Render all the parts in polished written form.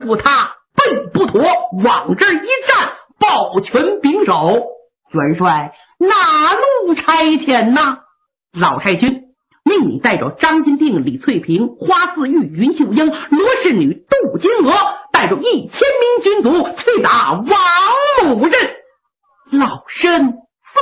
不他背不妥，往这一站，抱拳拱手。元帅哪路差遣呐？老太君命你带着张金定、李翠萍、花四玉、云秀英、罗氏女、杜金娥，带着1000名军卒去打王母镇。老身遵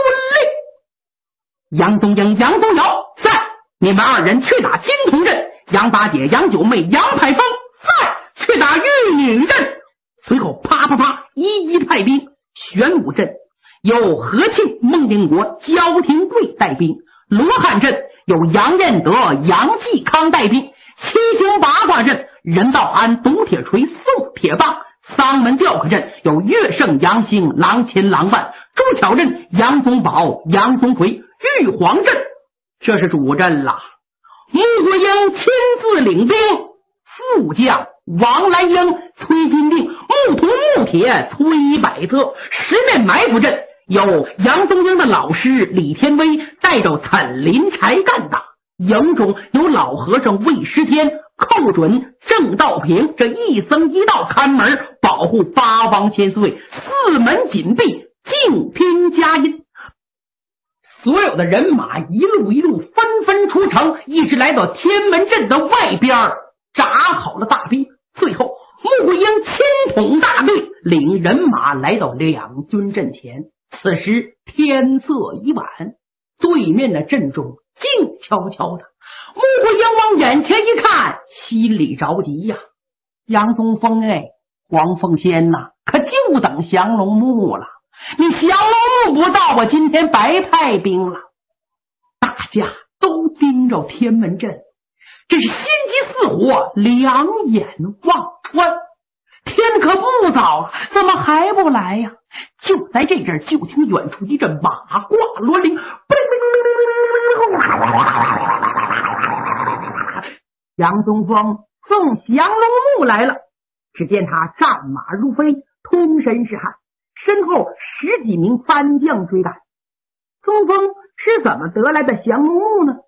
令。杨宗英、杨宗尧在，你们2人去打金童镇。杨八姐、杨九妹、杨排风在，去打玉女镇。随后啪啪啪一一派兵。玄武镇有何庆、孟定国、焦廷贵带兵，罗汉镇有杨彦德、杨继康带兵，七星八卦镇任道安、董铁锤、宋铁棒，丧门吊客镇有岳胜、杨兴、郎琴、郎万，朱巧镇杨宗保、杨宗奎，玉皇镇这是主阵了。穆桂英亲自领兵，副将王兰英、崔金定、穆图、穆铁、崔百策，十面埋伏阵有杨宗英的老师李天威带着岑林才干打，营中有老和尚魏师天、寇准、郑道平这一僧一道看门，保护8方千岁，4门紧闭，静听佳音。所有的人马一路纷纷出城，一直来到天门阵的外边，扎好了大兵。最后穆桂英亲统大队，领人马来到两军阵前。此时天色已晚，对面的阵中静悄悄的。穆桂英往眼前一看，心里着急呀。杨宗峰黄凤仙呐，可就等降龙木了。你降龙木不到，我今天白派兵了。大家都盯着天门阵，这是心急似火，两眼望穿。天可不早了，怎么还不来呀？就在这阵，就听远处一阵马挂骡铃，杨宗峰送降龙木来了。只见他战马如飞，通身是汗，身后10几名番将追赶。宗峰是怎么得来的降龙木呢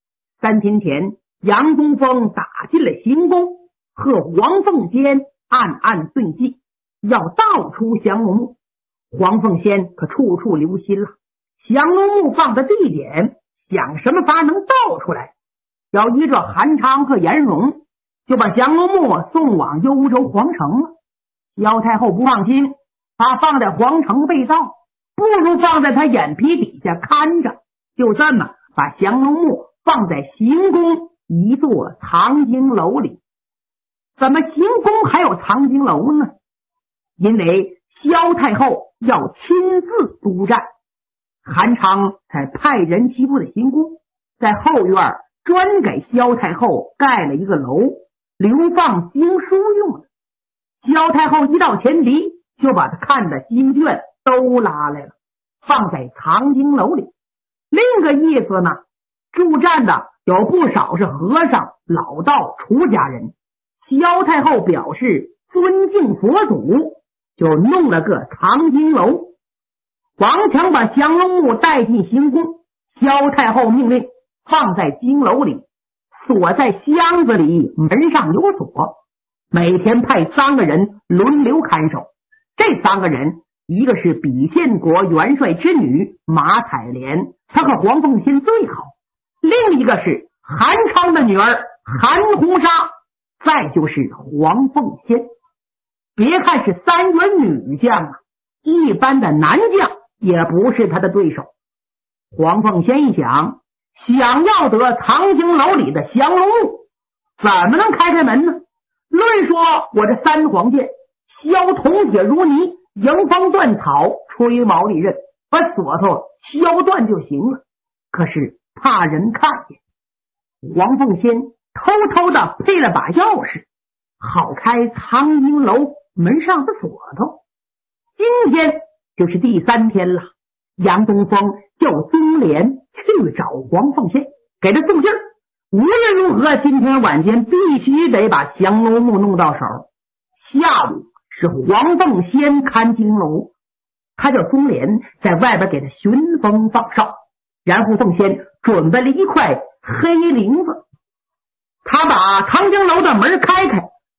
？3天前，杨宗峰打进了行宫，和黄凤仙暗暗对计，要盗出降龙木。黄凤仙可处处留心了，降龙木放的地点，想什么法能盗出来？要依着韩昌和颜荣，就把降龙木送往幽州皇城了。萧太后不放心，把放在皇城被盗，不如放在他眼皮底下看着。就这么把降龙木放在行宫一座藏经楼里。怎么行宫还有藏经楼呢？因为萧太后要亲自督战，韩昌才派人欺负的行宫，在后院专给萧太后盖了一个楼，流放经书用的。萧太后一到前敌，就把他看的经卷都拉来了，放在藏经楼里。另一个意思呢，助战的有不少是和尚、老道、出家人。萧太后表示尊敬佛祖，就弄了个藏经楼。王强把降龙木带进行宫，萧太后命令放在经楼里，锁在箱子里，门上有锁。每天派3个人轮流看守。这3个人，一个是比献国元帅之女马采莲，她和黄凤仙最好；另一个是韩昌的女儿韩红纱，再就是黄凤仙。别看是3员女将啊，一般的男将也不是他的对手。黄凤仙一想，想要得藏经楼里的降龙木，怎么能开门呢？论说我这3皇剑削铜铁如泥，迎风断草，吹毛利刃，把锁头削断就行了。可是怕人看见，黄凤仙偷偷的配了把钥匙，好开藏经楼门上的锁头。今天就是第3天了，杨东风叫宗廉去找黄凤仙，给他送信儿。无论如何，今天晚间必须得把降龙木弄到手。下午是黄凤仙看经楼，他叫宗廉在外边给他巡风放哨，然后凤仙准备了一块黑铃子，他把藏经楼的门开开，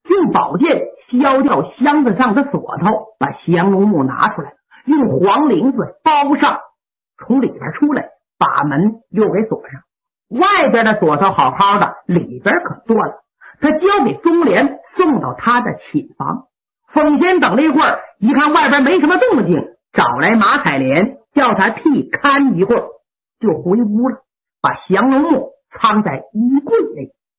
用宝剑削掉箱子上的锁头，把降龙木拿出来，用黄绫子包上，从里边出来，把门又给锁上。外边的锁头好好的，里边可断了。他交给钟莲，送到他的寝房。凤仙等了一会儿，一看外边没什么动静，找来马采莲，叫他替看一会儿，就回屋了，把降龙木藏在衣柜里。